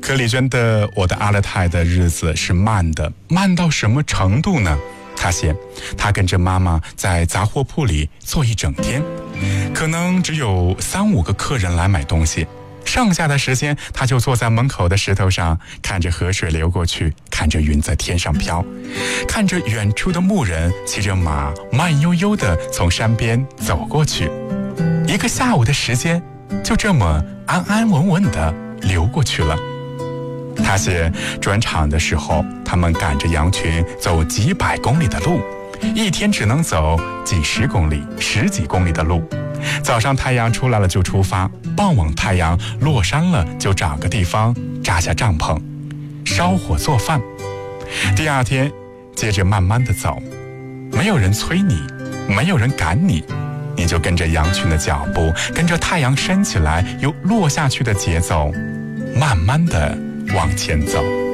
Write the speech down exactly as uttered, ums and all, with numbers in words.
可李娟的我的阿勒泰的日子是慢的，慢到什么程度呢？她写，她跟着妈妈在杂货铺里坐一整天，可能只有三五个客人来买东西，剩下的时间她就坐在门口的石头上，看着河水流过去，看着云在天上飘，看着远处的牧人骑着马慢悠悠地从山边走过去。一个下午的时间就这么安安稳稳地流过去了。他写，转场的时候，他们赶着羊群走几百公里的路，一天只能走几十公里、十几公里的路。早上太阳出来了就出发，傍晚太阳落山了就找个地方扎下帐篷，烧火做饭。第二天接着慢慢的走，没有人催你，没有人赶你，你就跟着羊群的脚步，跟着太阳升起来又落下去的节奏，慢慢的往前走。